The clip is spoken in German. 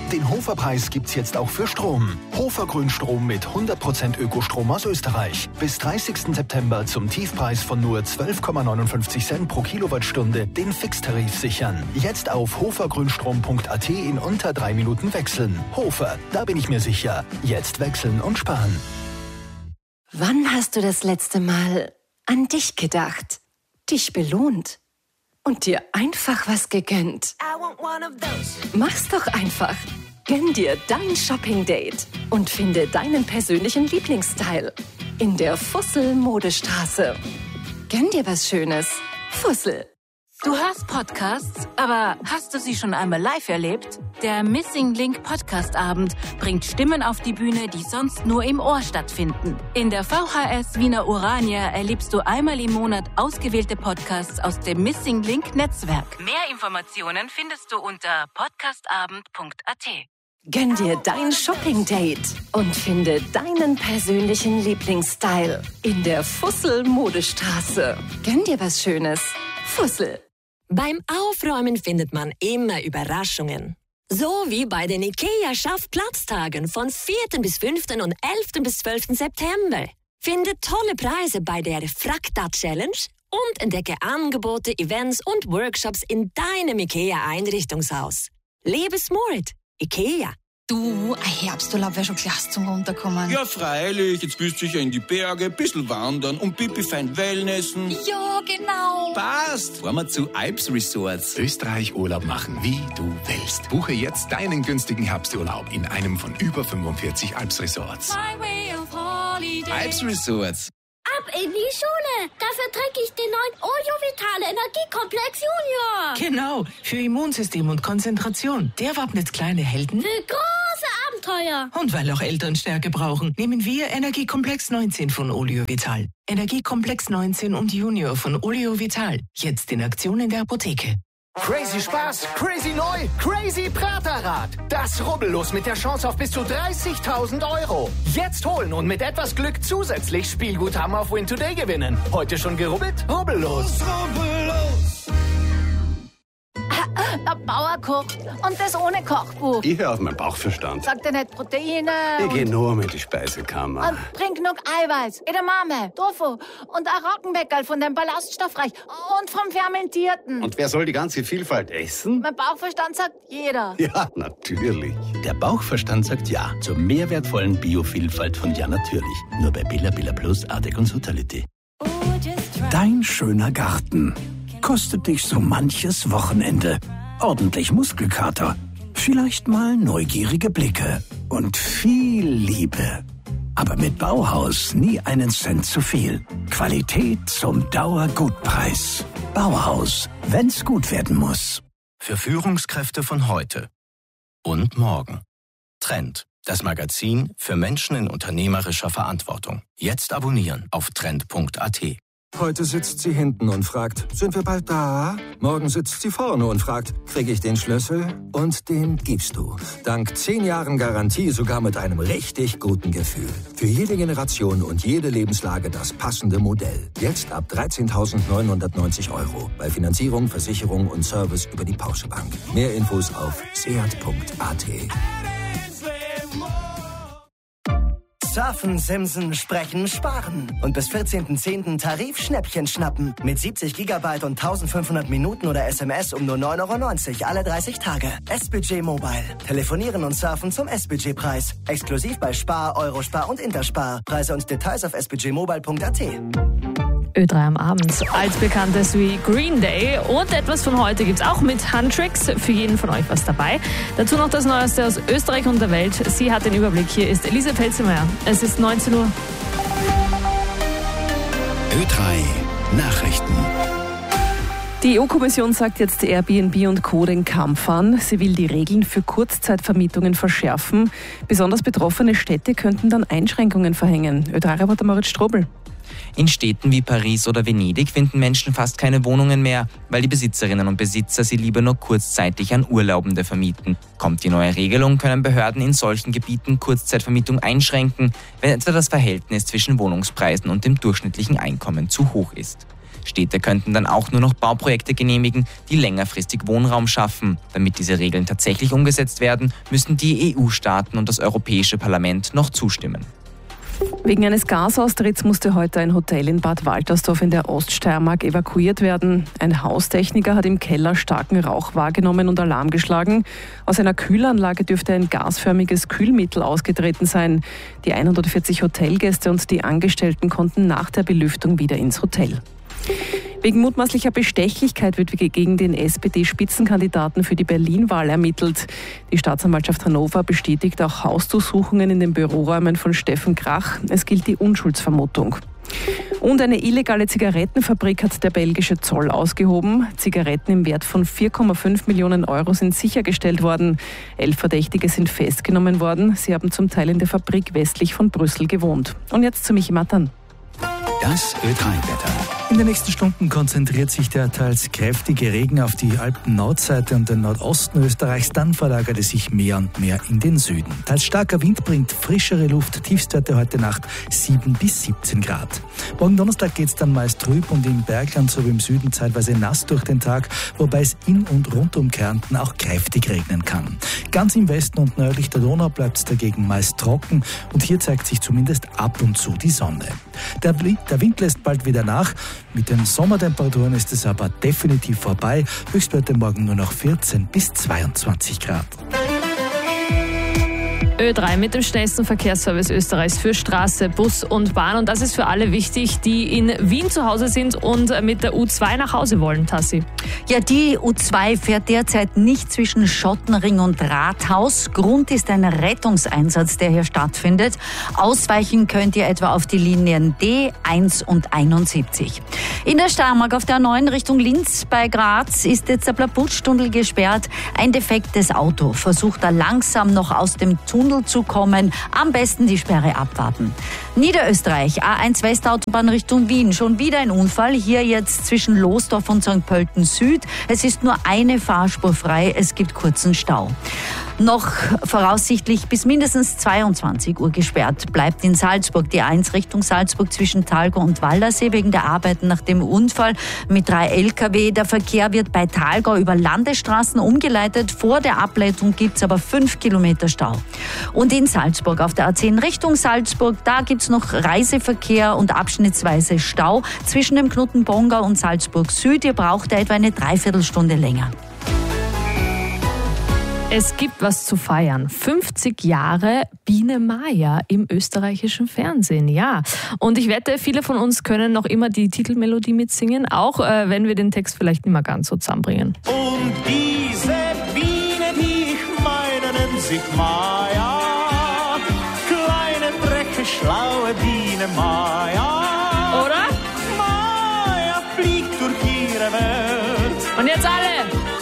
Den Hofer-Preis gibt's jetzt auch für Strom. Hofer Grünstrom mit 100% Ökostrom aus Österreich. Bis 30. September zum Tiefpreis von nur 12,59 Cent pro Kilowattstunde den Fixtarif sichern. Jetzt auf hofergrünstrom.at in unter 3 Minuten wechseln. Hofer, da bin ich mir sicher. Jetzt wechseln und sparen. Wann hast du das letzte Mal an dich gedacht? Dich belohnt? Und dir einfach was gegönnt? Mach's doch einfach. Gönn dir dein Shopping-Date und finde deinen persönlichen Lieblingsteil in der Fussel-Modestraße. Gönn dir was Schönes. Fussel. Du hörst Podcasts, aber hast du sie schon einmal live erlebt? Der Missing Link Podcast Abend bringt Stimmen auf die Bühne, die sonst nur im Ohr stattfinden. In der VHS Wiener Urania erlebst du einmal im Monat ausgewählte Podcasts aus dem Missing Link Netzwerk. Mehr Informationen findest du unter podcastabend.at. Gönn dir dein Shopping-Date und finde deinen persönlichen Lieblingsstyle in der Fussel-Modestraße. Gönn dir was Schönes. Fussel. Beim Aufräumen findet man immer Überraschungen. So wie bei den IKEA-Schaffplatztagen von 4. bis 5. und 11. bis 12. September. Finde tolle Preise bei der Frakta-Challenge und entdecke Angebote, Events und Workshops in deinem IKEA-Einrichtungshaus. Lebe smart. IKEA. Du, ein Herbsturlaub wäre schon klasse zum Runterkommen. Ja, freilich. Jetzt willst du sicher in die Berge, ein bisschen wandern und pipi fein Wellnessen. Ja, genau. Passt. Fahren wir zu Alps Resorts. Österreich Urlaub machen, wie du willst. Buche jetzt deinen günstigen Herbsturlaub in einem von über 45 Alps Resorts. Alps Resorts. Ab in die Schule. Dafür trinke ich den neuen Oleo Vital Energiekomplex Junior. Genau, für Immunsystem und Konzentration. Der wappnet kleine Helden für große Abenteuer. Und weil auch Eltern Stärke brauchen, nehmen wir Energiekomplex 19 von Oleo Vital. Energiekomplex 19 und Junior von Oleo Vital. Jetzt in Aktion in der Apotheke. Crazy Spaß, crazy neu, crazy Praterrad. Das Rubbellos mit der Chance auf bis zu 30.000 €. Jetzt holen und mit etwas Glück zusätzlich Spielguthaben auf Win Today gewinnen. Heute schon gerubbelt? Rubbellos. Der Bauer kocht und das ohne Kochbuch. Ich höre auf meinen Bauchverstand. Sagt er nicht Proteine? Ich gehe nur mit die Speisekammer. Und trink genug Eiweiß, Edamame, Tofu und ein Roggenweckerl von dem Ballaststoffreich und vom Fermentierten. Und wer soll die ganze Vielfalt essen? Mein Bauchverstand sagt jeder. Ja, natürlich. Der Bauchverstand sagt ja zur mehr wertvollen Biovielfalt von Ja Natürlich. Nur bei Billa Billa Plus, Adek und Sutality. Dein schöner Garten kostet dich so manches Wochenende. Ordentlich Muskelkater, vielleicht mal neugierige Blicke und viel Liebe. Aber mit Bauhaus nie einen Cent zu viel. Qualität zum Dauergutpreis. Bauhaus, wenn's gut werden muss. Für Führungskräfte von heute und morgen. Trend, das Magazin für Menschen in unternehmerischer Verantwortung. Jetzt abonnieren auf trend.at. Heute sitzt sie hinten und fragt, sind wir bald da? Morgen sitzt sie vorne und fragt, kriege ich den Schlüssel? Und den gibst du. Dank 10 Jahren Garantie sogar mit einem richtig guten Gefühl. Für jede Generation und jede Lebenslage das passende Modell. Jetzt ab 13.990 €. Bei Finanzierung, Versicherung und Service über die Porsche Bank. Mehr Infos auf seat.at. Surfen, Simsen, Sprechen, Sparen. Und bis 14.10. Tarif-Schnäppchen schnappen. Mit 70 GB und 1500 Minuten oder SMS um nur 9,90 € alle 30 Tage. S-Budget Mobile. Telefonieren und surfen zum S-Budget-Preis. Exklusiv bei Spar, Eurospar und Interspar. Preise und Details auf sbudgetmobile.at. Ö3 am Abend. Altbekanntes wie Green Day und etwas von heute gibt's auch mit Handtricks. Für jeden von euch was dabei. Dazu noch das Neueste aus Österreich und der Welt. Sie hat den Überblick. Hier ist Elisa Pelzemeier. Es ist 19 Uhr. Ö3 Nachrichten. Die EU-Kommission sagt jetzt Airbnb und Co. den Kampf an. Sie will die Regeln für Kurzzeitvermietungen verschärfen. Besonders betroffene Städte könnten dann Einschränkungen verhängen. Ö3-Reporter Moritz Strobel. In Städten wie Paris oder Venedig finden Menschen fast keine Wohnungen mehr, weil die Besitzerinnen und Besitzer sie lieber nur kurzzeitig an Urlaubende vermieten. Kommt die neue Regelung, können Behörden in solchen Gebieten Kurzzeitvermietung einschränken, wenn etwa das Verhältnis zwischen Wohnungspreisen und dem durchschnittlichen Einkommen zu hoch ist. Städte könnten dann auch nur noch Bauprojekte genehmigen, die längerfristig Wohnraum schaffen. Damit diese Regeln tatsächlich umgesetzt werden, müssen die EU-Staaten und das Europäische Parlament noch zustimmen. Wegen eines Gasaustritts musste heute ein Hotel in Bad Waltersdorf in der Oststeiermark evakuiert werden. Ein Haustechniker hat im Keller starken Rauch wahrgenommen und Alarm geschlagen. Aus einer Kühlanlage dürfte ein gasförmiges Kühlmittel ausgetreten sein. Die 140 Hotelgäste und die Angestellten konnten nach der Belüftung wieder ins Hotel. Wegen mutmaßlicher Bestechlichkeit wird gegen den SPD-Spitzenkandidaten für die Berlin-Wahl ermittelt. Die Staatsanwaltschaft Hannover bestätigt auch Hausdurchsuchungen in den Büroräumen von Steffen Krach. Es gilt die Unschuldsvermutung. Und eine illegale Zigarettenfabrik hat der belgische Zoll ausgehoben. Zigaretten im Wert von 4,5 Millionen Euro sind sichergestellt worden. 11 Verdächtige sind festgenommen worden. Sie haben zum Teil in der Fabrik westlich von Brüssel gewohnt. Und jetzt zu Michi Mattern. Das Ö3-Wetter. In den nächsten Stunden konzentriert sich der teils kräftige Regen auf die Alpen-Nordseite und den Nordosten Österreichs. Dann verlagert es sich mehr und mehr in den Süden. Teils starker Wind bringt frischere Luft. Tiefstwerte heute Nacht 7 bis 17 Grad. Morgen Donnerstag geht es dann meist trüb und im Bergland sowie im Süden zeitweise nass durch den Tag, wobei es in und rund um Kärnten auch kräftig regnen kann. Ganz im Westen und nördlich der Donau bleibt es dagegen meist trocken und hier zeigt sich zumindest ab und zu die Sonne. Der Wind lässt bald wieder nach. Mit den Sommertemperaturen ist es aber definitiv vorbei. Höchstwerte morgen nur noch 14 bis 22 Grad. Ö3 mit dem schnellsten Verkehrsservice Österreichs für Straße, Bus und Bahn. Und das ist für alle wichtig, die in Wien zu Hause sind und mit der U2 nach Hause wollen, Tassi. Ja, die U2 fährt derzeit nicht zwischen Schottenring und Rathaus. Grund ist ein Rettungseinsatz, der hier stattfindet. Ausweichen könnt ihr etwa auf die Linien D, 1 und 71. In der Steiermark auf der 9 Richtung Linz bei Graz ist jetzt der Blabutsch-Tunnel gesperrt. Ein defektes Auto versucht da langsam noch aus dem Tunnel zu kommen. Am besten die Sperre abwarten. Niederösterreich, A1 Westautobahn Richtung Wien. Schon wieder ein Unfall. Hier jetzt zwischen Losdorf und St. Pölten Süd. Es ist nur eine Fahrspur frei. Es gibt kurzen Stau. Noch voraussichtlich bis mindestens 22 Uhr gesperrt bleibt in Salzburg die A1 Richtung Salzburg zwischen Talgau und Waldersee wegen der Arbeiten nach dem Unfall mit 3 Lkw. Der Verkehr wird bei Talgau über Landesstraßen umgeleitet. Vor der Ableitung gibt es aber 5 Kilometer Stau. Und in Salzburg auf der A10 Richtung Salzburg, da gibt es noch Reiseverkehr und abschnittsweise Stau zwischen dem Knoten Bongau und Salzburg Süd. Ihr braucht etwa eine Dreiviertelstunde länger. Es gibt was zu feiern. 50 Jahre Biene Maya im österreichischen Fernsehen, ja. Und ich wette, viele von uns können noch immer die Titelmelodie mitsingen, auch wenn wir den Text vielleicht nicht mehr ganz so zusammenbringen. Und diese Biene, die ich meine, nennt sich Maya. Kleine, freche, schlaue Biene Maya. Oder? Maya fliegt durch ihre Welt. Und jetzt alle!